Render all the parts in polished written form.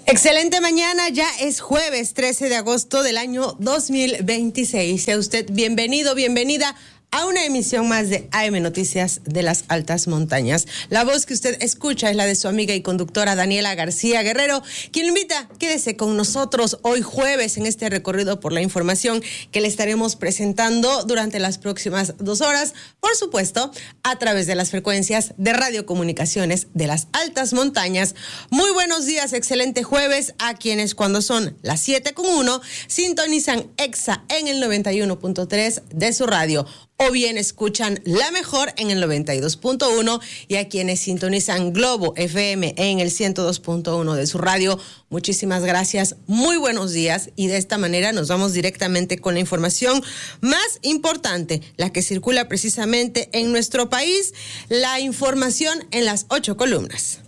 Excelente mañana, ya es jueves 13 de agosto del año 2026. Sea usted bienvenido, bienvenida a una emisión más de AM Noticias de las Altas Montañas. La voz que usted escucha es la de su amiga y conductora Daniela García Guerrero, quien lo invita, quédese con nosotros hoy jueves en este recorrido por la información que le estaremos presentando durante las próximas 2 horas, por supuesto, a través de las frecuencias de radiocomunicaciones de las Altas Montañas. Muy buenos días, excelente jueves a quienes cuando son las 7:01 sintonizan EXA en el 91.3 de su radio, o bien escuchan La Mejor en el 92.1 y a quienes sintonizan Globo FM en el 102.1 de su radio. Muchísimas gracias, muy buenos días, y de esta manera nos vamos directamente con la información más importante, la que circula precisamente en nuestro país, la información en las 8 columnas.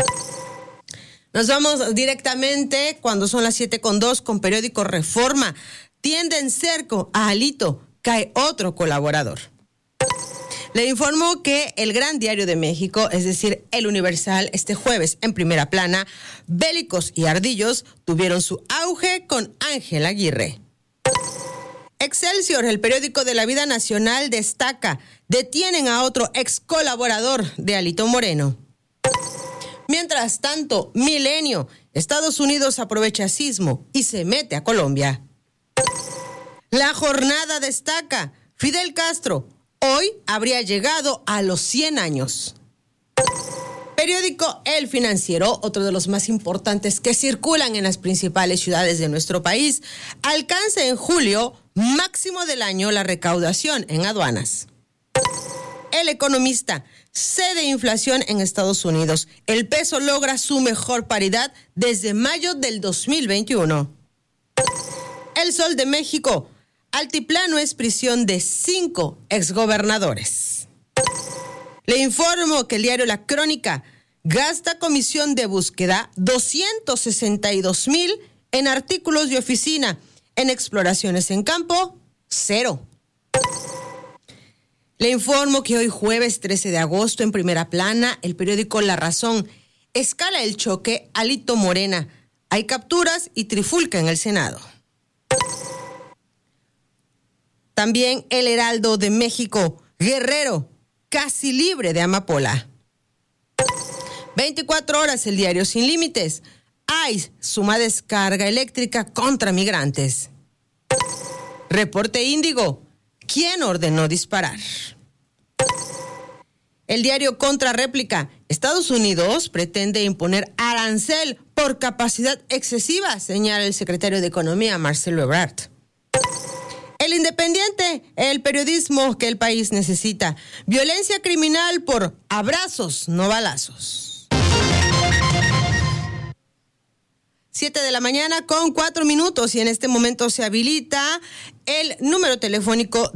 Nos vamos directamente cuando son las 7:02 con periódico Reforma. Tienden cerco a Alito. Cae otro colaborador. Le informo que el Gran Diario de México, es decir, El Universal, este jueves en primera plana, Bélicos y Ardillos tuvieron su auge con Ángel Aguirre. Excelsior, el periódico de la vida nacional, destaca: detienen a otro ex colaborador de Alito Moreno. Mientras tanto, Milenio, Estados Unidos aprovecha sismo y se mete a Colombia. La Jornada destaca: Fidel Castro hoy habría llegado a los 100 años. Periódico El Financiero, otro de los más importantes que circulan en las principales ciudades de nuestro país, alcanza en julio máximo del año la recaudación en aduanas. El Economista: cede inflación en Estados Unidos. El peso logra su mejor paridad desde mayo del 2021. El Sol de México: Altiplano es prisión de 5 exgobernadores. Le informo que el diario La Crónica gasta comisión de búsqueda 262,000 en artículos de oficina. En exploraciones en campo, 0. Le informo que hoy jueves 13 de agosto en primera plana, el periódico La Razón: escala el choque Alito Morena. Hay capturas y trifulca en el Senado. También El Heraldo de México: Guerrero, casi libre de amapola. 24 horas, el diario Sin Límites: ICE suma descarga eléctrica contra migrantes. Reporte Índigo: ¿quién ordenó disparar? El diario Contrarréplica: Estados Unidos pretende imponer arancel por capacidad excesiva, señala el secretario de Economía, Marcelo Ebrard. El Independiente: el periodismo que el país necesita. Violencia criminal por abrazos, no balazos. 7:04 y en este momento se habilita el número telefónico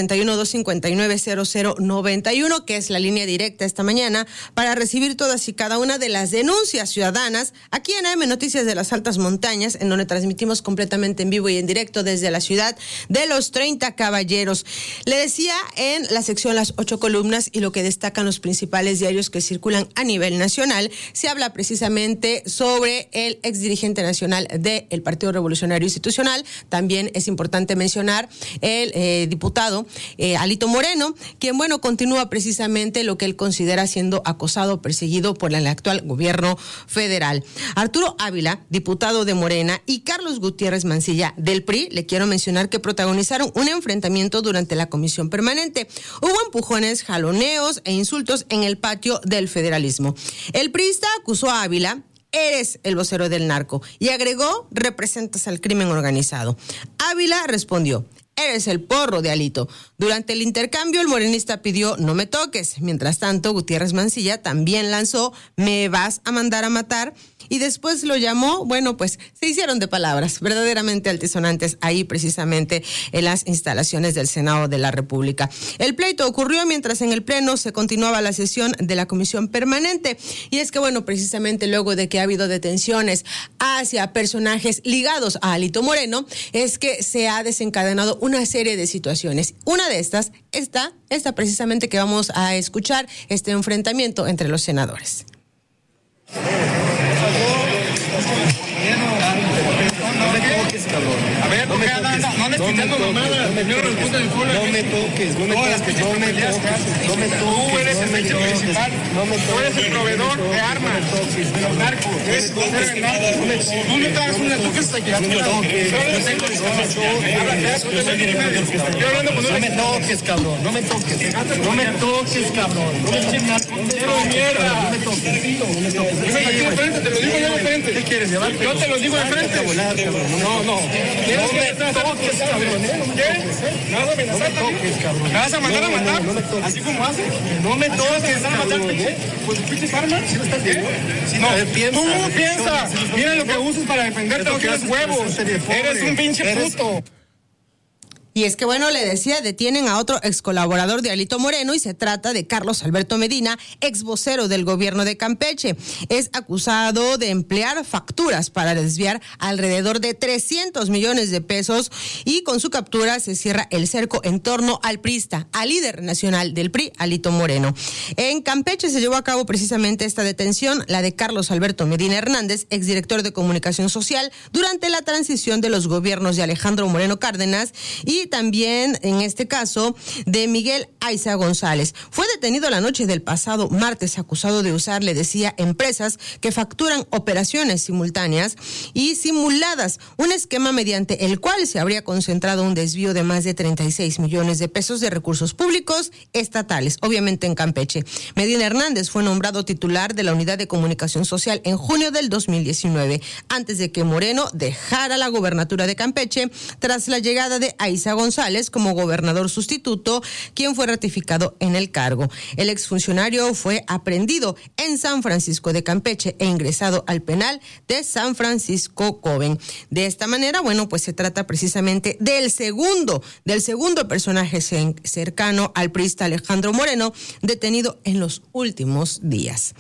271-259-0091, que es la línea directa esta mañana para recibir todas y cada una de las denuncias ciudadanas aquí en AM Noticias de las Altas Montañas, en donde transmitimos completamente en vivo y en directo desde la ciudad de los 30 Caballeros. Le decía en la sección Las 8 columnas y lo que destacan los principales diarios que circulan a nivel nacional, se habla precisamente sobre el exdirigente nacional del Partido Revolucionario Institucional. También es importante mencionar el diputado Alito Moreno, quien, continúa precisamente lo que él considera siendo acosado, perseguido por el actual gobierno federal. Arturo Ávila, diputado de Morena, y Carlos Gutiérrez Mancilla del PRI, le quiero mencionar que protagonizaron un enfrentamiento durante la comisión permanente. Hubo empujones, jaloneos e insultos en el patio del federalismo. El priista acusó a Ávila: eres el vocero del narco, y agregó: representas al crimen organizado. Ávila respondió: eres el porro de Alito. Durante el intercambio, el morenista pidió: no me toques. Mientras tanto, Gutiérrez Mancilla también lanzó: me vas a mandar a matar. Y después lo llamó, se hicieron de palabras verdaderamente altisonantes ahí precisamente en las instalaciones del Senado de la República. El pleito ocurrió mientras en el Pleno se continuaba la sesión de la Comisión Permanente. Y es que, precisamente luego de que ha habido detenciones hacia personajes ligados a Alito Moreno, es que se ha desencadenado una serie de situaciones. Una de estas, esta precisamente que vamos a escuchar, este enfrentamiento entre los senadores. quitando mamadas. Primero responde el pueblo. No me toques, no me toques, no me toques. Tú eres el hecho principal. Tú eres el proveedor de armas, de los narcos. Tú no te hagas una toques aquí. No me toques, cabrón. No me toques. No me toques, cabrón. No me toques. Te lo digo yo de frente. ¿Qué quieres llevar? Yo te lo digo de frente. No. ¿Quieres que te toques, cabrón? ¿Qué? ¿Me vas a amenazar también? ¿Me vas a mandar a matar? Así como haces. No me toques, cabrón. Pues pinches armas. ¿Sí lo estás viendo? Tú piensas. Mira lo que usas para defenderte, no tienes huevos. Eres un pinche puto. Y es que, bueno, le decía, detienen a otro ex colaborador de Alito Moreno y se trata de Carlos Alberto Medina, ex vocero del gobierno de Campeche. Es acusado de emplear facturas para desviar alrededor de 300 millones de pesos y con su captura se cierra el cerco en torno al priista, al líder nacional del PRI, Alito Moreno. En Campeche se llevó a cabo precisamente esta detención, la de Carlos Alberto Medina Hernández, exdirector de Comunicación Social, durante la transición de los gobiernos de Alejandro Moreno Cárdenas y también, en este caso, de Miguel Aiza González. Fue detenido la noche del pasado martes, acusado de usar, le decía, empresas que facturan operaciones simultáneas y simuladas, un esquema mediante el cual se habría concentrado un desvío de más de 36 millones de pesos de recursos públicos estatales, obviamente en Campeche. Medina Hernández fue nombrado titular de la Unidad de Comunicación Social en junio del 2019, antes de que Moreno dejara la gobernatura de Campeche tras la llegada de Aiza González como gobernador sustituto, quien fue ratificado en el cargo. El exfuncionario fue aprehendido en San Francisco de Campeche e ingresado al penal de San Francisco Coven. De esta manera, bueno, pues se trata precisamente del segundo personaje cercano al priista Alejandro Moreno, detenido en los últimos días.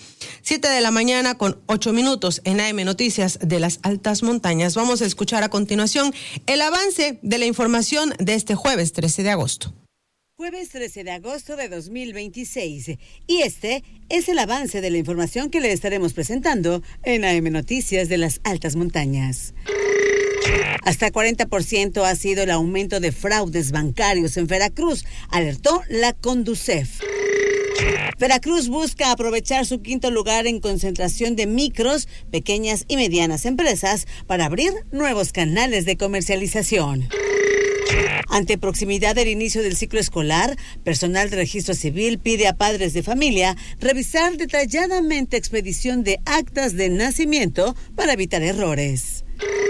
7:08 a.m. en AM Noticias de las Altas Montañas. Vamos a escuchar a continuación el avance de la información de este jueves 13 de agosto. Jueves 13 de agosto de 2026. Y este es el avance de la información que le estaremos presentando en AM Noticias de las Altas Montañas. Hasta 40% ha sido el aumento de fraudes bancarios en Veracruz, alertó la Conducef. Veracruz busca aprovechar su quinto lugar en concentración de micros, pequeñas y medianas empresas para abrir nuevos canales de comercialización. Ante proximidad del inicio del ciclo escolar, personal de registro civil pide a padres de familia revisar detalladamente expedición de actas de nacimiento para evitar errores.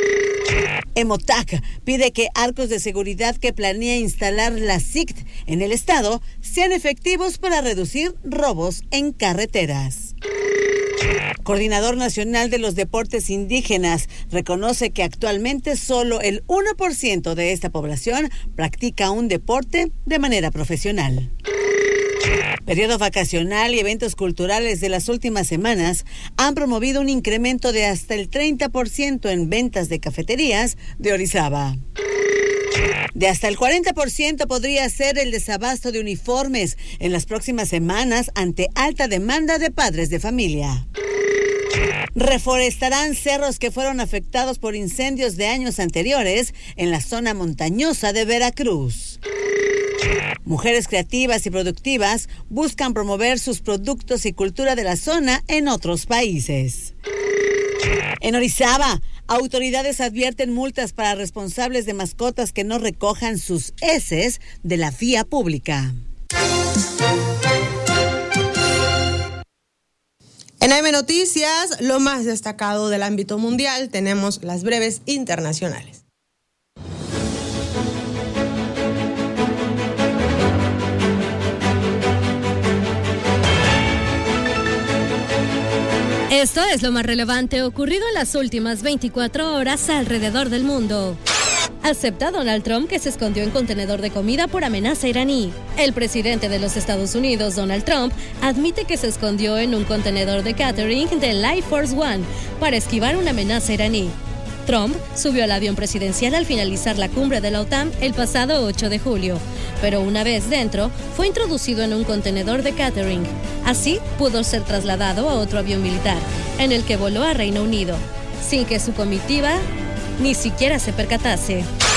Emotac pide que arcos de seguridad que planea instalar la SICT en el estado sean efectivos para reducir robos en carreteras. Coordinador Nacional de los Deportes Indígenas reconoce que actualmente solo el 1% de esta población practica un deporte de manera profesional. Periodo vacacional y eventos culturales de las últimas semanas han promovido un incremento de hasta el 30% en ventas de cafeterías de Orizaba. De hasta el 40% podría ser el desabasto de uniformes en las próximas semanas ante alta demanda de padres de familia. Reforestarán cerros que fueron afectados por incendios de años anteriores en la zona montañosa de Veracruz. Mujeres creativas y productivas buscan promover sus productos y cultura de la zona en otros países. En Orizaba, autoridades advierten multas para responsables de mascotas que no recojan sus heces de la vía pública. En AM Noticias, lo más destacado del ámbito mundial, tenemos las breves internacionales. Esto es lo más relevante ocurrido en las últimas 24 horas alrededor del mundo. Acepta Donald Trump que se escondió en contenedor de comida por amenaza iraní. El presidente de los Estados Unidos, Donald Trump, admite que se escondió en un contenedor de catering del Air Force One para esquivar una amenaza iraní. Trump subió al avión presidencial al finalizar la cumbre de la OTAN el pasado 8 de julio, pero una vez dentro, fue introducido en un contenedor de catering. Así, pudo ser trasladado a otro avión militar, en el que voló a Reino Unido, sin que su comitiva ni siquiera se percatase.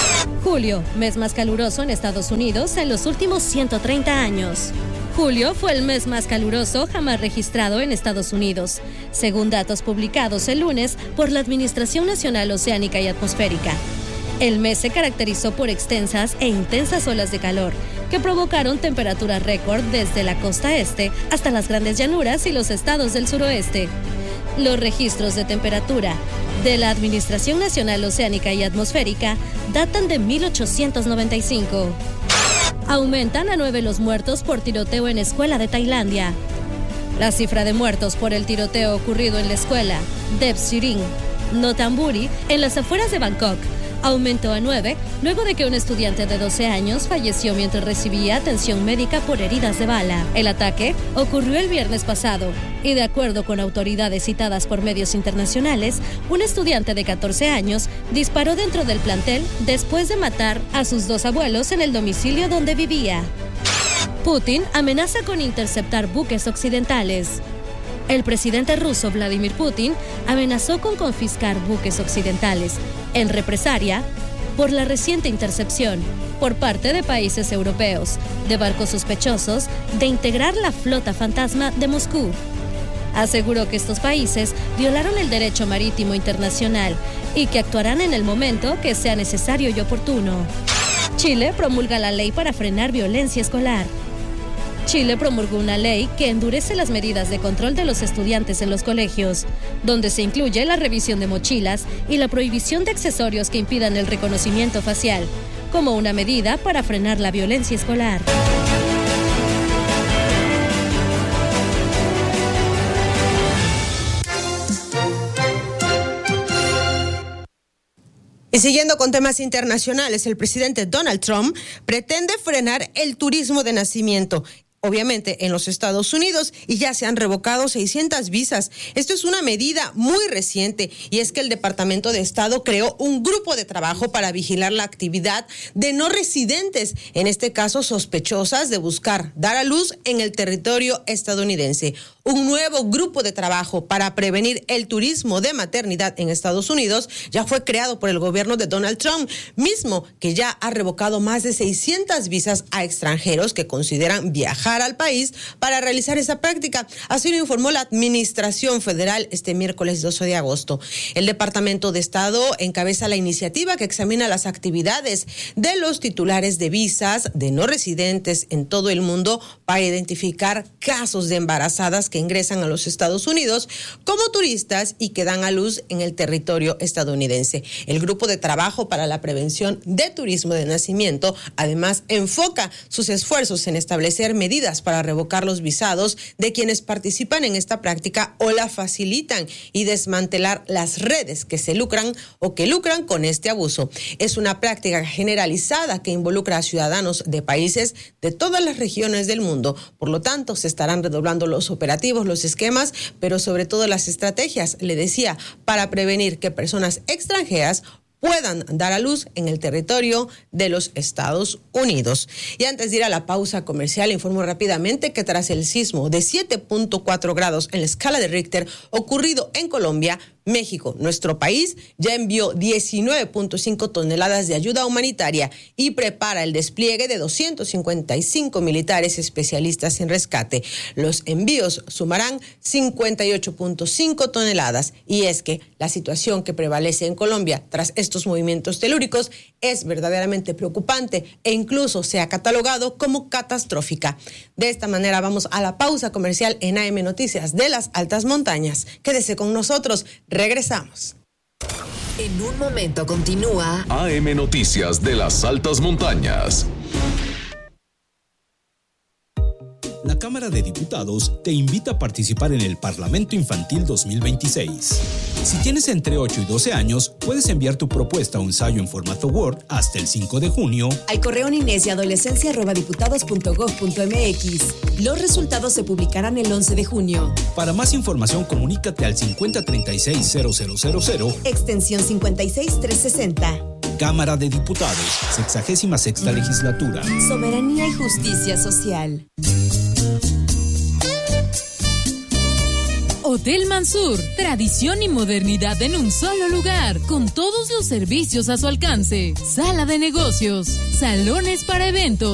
Julio, mes más caluroso en Estados Unidos en los últimos 130 años. Julio fue el mes más caluroso jamás registrado en Estados Unidos, según datos publicados el lunes por la Administración Nacional Oceánica y Atmosférica. El mes se caracterizó por extensas e intensas olas de calor, que provocaron temperaturas récord desde la costa este hasta las grandes llanuras y los estados del suroeste. Los registros de temperatura de la Administración Nacional Oceánica y Atmosférica datan de 1895. Aumentan a 9 los muertos por tiroteo en escuela de Tailandia. La cifra de muertos por el tiroteo ocurrido en la escuela Deb Siring Nothamburi, en las afueras de Bangkok, aumentó a 9 luego de que un estudiante de 12 años falleció mientras recibía atención médica por heridas de bala. El ataque ocurrió el viernes pasado y, de acuerdo con autoridades citadas por medios internacionales, un estudiante de 14 años disparó dentro del plantel después de matar a sus 2 abuelos en el domicilio donde vivía. Putin amenaza con interceptar buques occidentales. El presidente ruso Vladimir Putin amenazó con confiscar buques occidentales en represalia por la reciente intercepción por parte de países europeos de barcos sospechosos de integrar la flota fantasma de Moscú. Aseguró que estos países violaron el derecho marítimo internacional y que actuarán en el momento que sea necesario y oportuno. Chile promulga la ley para frenar violencia escolar. Chile promulgó una ley que endurece las medidas de control de los estudiantes en los colegios, donde se incluye la revisión de mochilas y la prohibición de accesorios que impidan el reconocimiento facial, como una medida para frenar la violencia escolar. Y siguiendo con temas internacionales, el presidente Donald Trump pretende frenar el turismo de nacimiento, obviamente en los Estados Unidos, y ya se han revocado 600 visas. Esto es una medida muy reciente, y es que el Departamento de Estado creó un grupo de trabajo para vigilar la actividad de no residentes, en este caso sospechosas de buscar dar a luz en el territorio estadounidense. Un nuevo grupo de trabajo para prevenir el turismo de maternidad en Estados Unidos ya fue creado por el gobierno de Donald Trump, mismo que ya ha revocado más de 600 visas a extranjeros que consideran viajar al país para realizar esa práctica. Así lo informó la Administración Federal este miércoles 12 de agosto. El Departamento de Estado encabeza la iniciativa que examina las actividades de los titulares de visas de no residentes en todo el mundo para identificar casos de embarazadas que ingresan a los Estados Unidos como turistas y que dan a luz en el territorio estadounidense. El grupo de trabajo para la prevención de turismo de nacimiento además enfoca sus esfuerzos en establecer medidas para revocar los visados de quienes participan en esta práctica o la facilitan y desmantelar las redes que se lucran o que lucran con este abuso. Es una práctica generalizada que involucra a ciudadanos de países de todas las regiones del mundo. Por lo tanto, se estarán redoblando los operativos, los esquemas, pero sobre todo las estrategias, le decía, para prevenir que personas extranjeras puedan dar a luz en el territorio de los Estados Unidos. Y antes de ir a la pausa comercial, informo rápidamente que tras el sismo de 7.4 grados en la escala de Richter ocurrido en Colombia, México, nuestro país, ya envió 19.5 toneladas de ayuda humanitaria y prepara el despliegue de 255 militares especialistas en rescate. Los envíos sumarán 58.5 toneladas. Y es que la situación que prevalece en Colombia tras estos movimientos telúricos es verdaderamente preocupante e incluso se ha catalogado como catastrófica. De esta manera vamos a la pausa comercial en AM Noticias de las Altas Montañas. Quédese con nosotros. Regresamos. En un momento continúa AM Noticias de las Altas Montañas. La Cámara de Diputados te invita a participar en el Parlamento Infantil 2026. Si tienes entre 8 y 12 años, puedes enviar tu propuesta o ensayo en formato Word hasta el 5 de junio al correo ninesyadolescencia@diputados.gov.mx. Los resultados se publicarán el 11 de junio. Para más información, comunícate al 5036-0000, extensión 56360. Cámara de Diputados, 66ª Legislatura. Soberanía y justicia social. Hotel Mansur, tradición y modernidad en un solo lugar, con todos los servicios a su alcance. Sala de negocios, salones para eventos,